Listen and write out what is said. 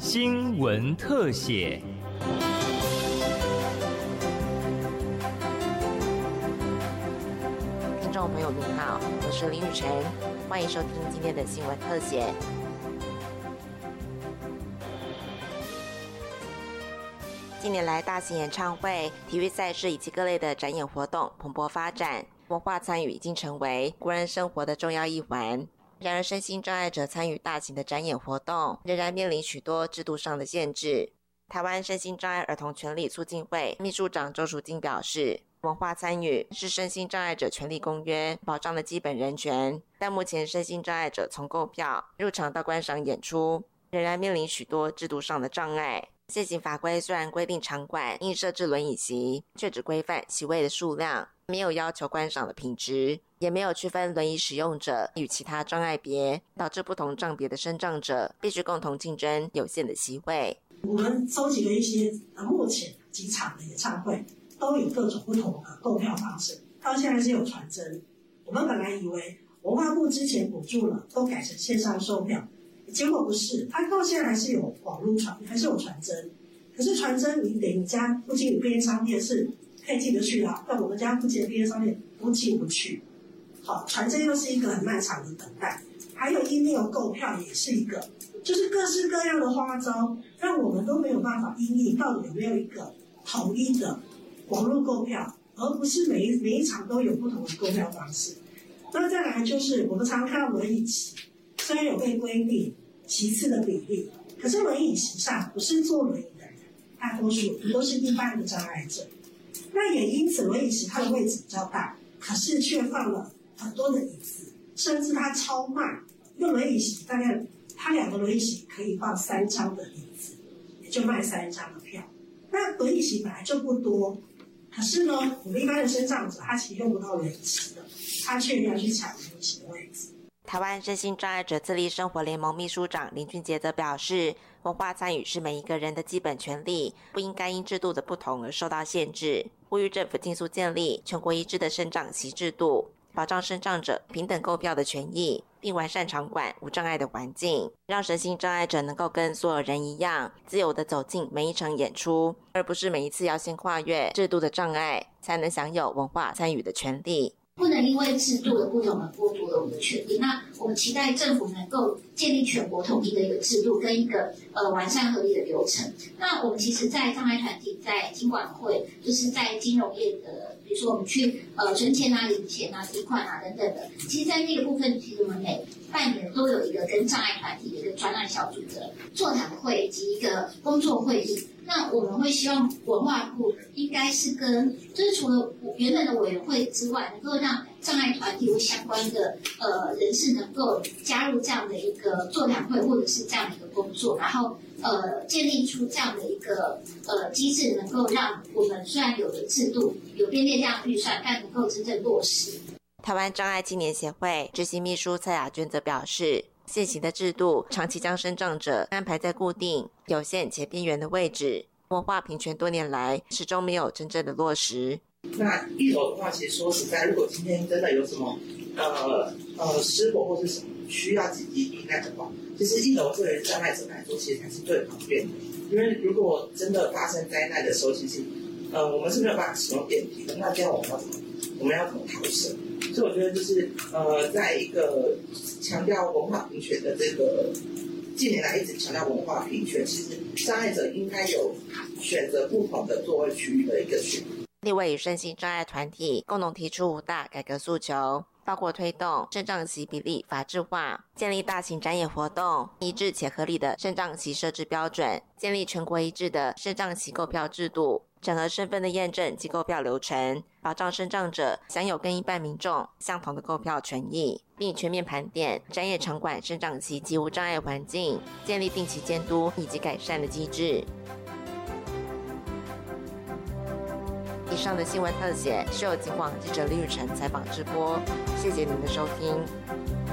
新闻特写。 听众朋友您好，我是林雨晨，欢迎收听今天的新闻特写。近年来，大型演唱会、体育赛事以及各类的展演活动蓬勃发展，文化参与已经成为国人生活的重要一环。然而，身心障碍者参与大型的展演活动，仍然面临许多制度上的限制。台湾身心障碍儿童权利促进会秘书长周淑金表示，文化参与是身心障碍者权利公约保障的基本人权，但目前身心障碍者从购票、入场到观赏演出，仍然面临许多制度上的障碍。现行法规虽然规定场馆应设置轮椅席，却只规范席位的数量，没有要求观赏的品质，也没有区分轮椅使用者与其他障碍别，导致不同障别的身障者必须共同竞争有限的席位。 我们收集了一些目前几场的演唱会都有各种不同的购票方式，到现在是有传真。我们本来以为文化部之前补助了，都改成线上售票，结果不是，它到现在还是有网络传，还是有传真。可是传真你得你家附近的便利商店是可以进得去的，但我们家附近的便利商店都进不去。好，传真又是一个很漫长的等待，还有 email 购票也是一个，就是各式各样的花招，让我们都没有办法因应到底有没有一个统一的网络购票，而不是每一场都有不同的购票方式。那再来就是我们常看到轮椅席，虽然有被规定席次的比例，可是轮椅席上不是坐轮椅的人，大多数都是一般的障碍者。那也因此轮椅席它的位置比较大，可是却放了很多的椅子，甚至它超卖。一个轮椅席大概它2个轮椅席可以放3张的椅子，也就卖3张的票。那轮椅席本来就不多，可是呢，我们一般的身障者他其实用不到轮椅席的，他却要去抢轮椅席的位置。 台湾身心障碍者自立生活联盟秘书长林俊杰则表示，文化参与是每一个人的基本权利，不应该因制度的不同而受到限制，呼吁政府尽速建立全国一致的身障席制度，保障身障者平等购票的权益，并完善场馆无障碍的环境，让身心障碍者能够跟所有人一样，自由地走进每一场演出，而不是每一次要先跨越制度的障碍，才能享有文化参与的权利。 不能因为制度的不同而剥夺了我们的权利。那我们期待政府能够建立全国统一的一个制度跟一个完善合理的流程。那我们其实在障碍团体在金管会，就是在金融业的，比如说我们去存钱啊、领钱啊、提款啊等等的，其实在那个部分，其实我们每半年都有一个跟障碍团体的一个专案小组的座谈会及一个工作会议。那我们会希望文化部应该是跟，就是除了原本的委员会之外，能够让障碍团体或相关的人士能够加入这样的一个座谈会，或者是这样的一个工作，然后建立出这样的一个机制，能够让我们虽然有的制度有编列这样的预算，但能够真正落实。 台湾障碍青年协会执行秘书蔡雅娟则表示，现行的制度长期将身障者安排在固定、有限且边缘的位置，文化平权多年来始终没有真正的落实。 那一楼的话，其实说实在，如果今天真的有什么失火或是什么需要紧急避难的话，其实一楼对障碍者来说其实才是最方便的。因为如果真的发生灾难的时候，其实我们是没有办法使用电梯的，那这样我们要怎么逃生？所以我觉得就是在一个强调文化平权的这个近年来一直强调文化平权，其实障碍者应该有选择不同的座位区域的一个选择。 立委与身心障碍团体共同提出5大改革诉求，包括推动身障席比例法制化，建立大型展演活动一致且合理的身障席设置标准，建立全国一致的身障席购票制度，整合身份的验证及购票流程，保障身障者享有跟一般民众相同的购票权益，并全面盘点展演场馆身障席及无障碍环境，建立定期监督以及改善的机制。以上的新闻特写是由警广记者李雨辰采访直播，谢谢您的收听。